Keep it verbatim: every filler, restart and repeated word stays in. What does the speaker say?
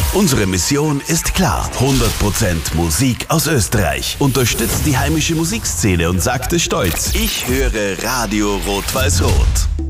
Unsere Mission ist klar. hundert Prozent Musik aus Österreich. Unterstützt die heimische Musikszene und sagt es stolz. Ich höre Radio Rot-Weiß-Rot.